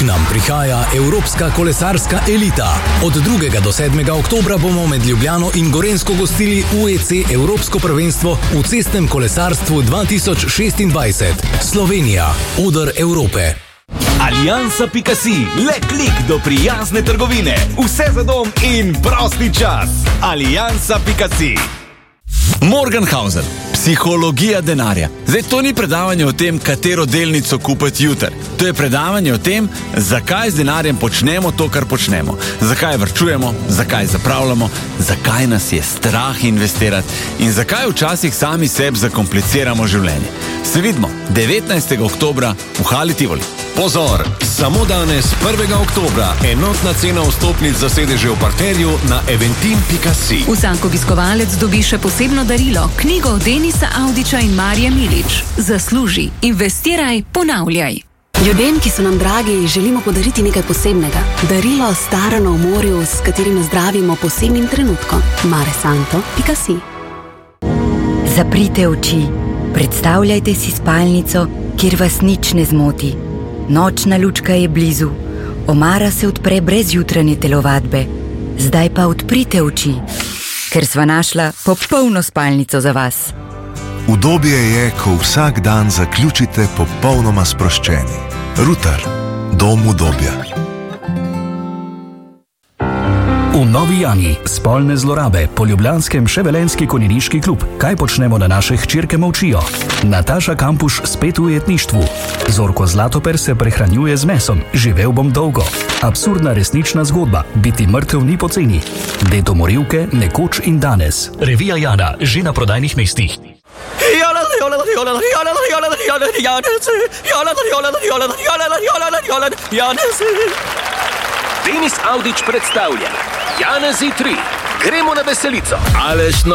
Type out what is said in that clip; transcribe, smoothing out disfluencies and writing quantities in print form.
K nam prihaja evropska kolesarska elita. Od 2. do 7. oktobra bomo med Ljubljano in Gorenjsko gostili UEC Evropsko prvenstvo v cestnem kolesarstvu 2026. Slovenija, oder Evrope. Aliansa.si, le klik do prijazne trgovine. Vse za dom in prosti čas. Aliansa.si. Morgenhausen, psihologija denarja. Zdaj, to ni predavanje o tem, katero delnico kupiti jutri. To je predavanje o tem, zakaj z denarjem počnemo to, kar počnemo. Zakaj varčujemo, zakaj zapravljamo, zakaj nas je strah investirati in zakaj včasih sami sebi zakompliciramo življenje. Se vidimo 19. oktobra v Hali Tivoli. Pozor, samo danes, 1. oktobra, enotna cena vstopnic za sedeže v parterju na eventim.si. Vsak obiskovalec dobi še posebno darilo, knjigo Denisa Audića in Marije Milič. Zasluži, investiraj, ponavljaj. Ljudem, ki so nam dragi, želimo podariti nekaj posebnega. Darilo starano v morju, s katerim nazdravimo posebnim trenutkom. maresanto.si. Zaprite oči, predstavljajte si spalnico, kjer vas nič ne zmoti. Nočna lučka je blizu, omara se odpre brez jutranje telovadbe. Zdaj pa odprite oči, ker sva našla popolno spalnico za vas. Udobje je, ko vsak dan zaključite popolnoma sproščeni. Ruter, dom udobja. V Novi Jani spolne zlorabe, po ljubljanskem Ševelenski konjeniški klub. Kaj počnemo, da naše hčerke molčijo? Nataša Kampuš spet v ujetništvu. Zorko Zlatoper se prehranjuje z mesom. Živel bom dolgo. Absurdna resnična zgodba. Biti mrtev ni poceni. Dedo morilke, nekoč in danes. Revija Jana, že na prodajnih mestih. Denis Audić predstavlja Janezi 3. Gremo na veselico. Aleš